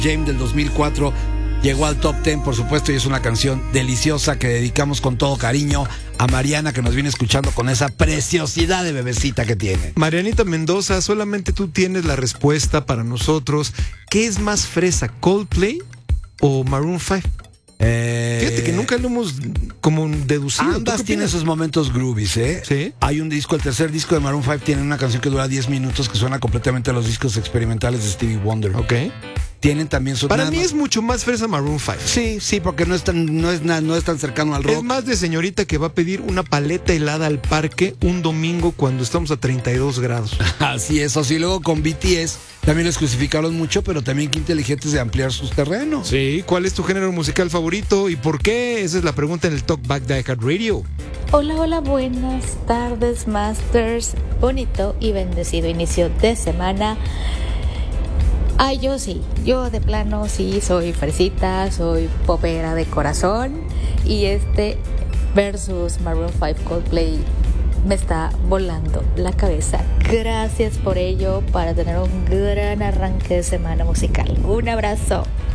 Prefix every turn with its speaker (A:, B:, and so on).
A: Jam del 2004 llegó al top 10, por supuesto, y es una canción deliciosa que dedicamos con todo cariño a Mariana, que nos viene escuchando con esa preciosidad de bebecita que tiene.
B: Marianita Mendoza, solamente tú tienes la respuesta para nosotros. ¿Qué es más fresa, Coldplay o Maroon 5? Fíjate que nunca lo hemos como deducido.
A: Ambas tienen sus momentos groovies, ¿eh?
B: Sí.
A: Hay un disco, el tercer disco de Maroon 5 tiene una canción que dura 10 minutos que suena completamente a los discos experimentales de Stevie Wonder.
B: Ok.
A: Tienen también su...
B: Para mí es mucho más fresa Maroon 5.
A: Sí, porque no es tan cercano al rock.
B: Es más de señorita que va a pedir una paleta helada al parque un domingo cuando estamos a 32 grados.
A: Así es, o si luego con BTS también les crucificaron mucho, pero también qué inteligentes de ampliar sus terrenos.
B: Sí, ¿cuál es tu género musical favorito y por qué? Esa es la pregunta en el Talk Back Die Hard Radio.
C: Hola, buenas tardes, Masters. Bonito y bendecido inicio de semana. Ay, yo de plano sí soy fresita, soy popera de corazón. Y versus Maroon 5 Coldplay me está volando la cabeza. Gracias por ello, para tener un gran arranque de semana musical. Un abrazo.